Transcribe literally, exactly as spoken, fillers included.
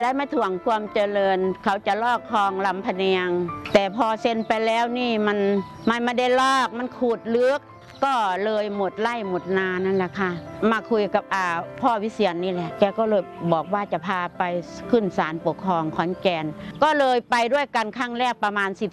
และไม่ถ่วงความเจริญเขาจะลอกคลองลำพะเนียงแต่พอเซ็นไปแล้วนี่มันมันไม่ได้ลอกมันขูดลึกก็เลยหมดไร่หมดนานั่นแหละค่ะมาคุยกับอาพ่อวิเชียรนี่แหละแกก็เลยบอกว่าจะพาไปขึ้นศาลปกครองขอนแก่นก็เลยไปด้วยกันครั้งแรกประมาณ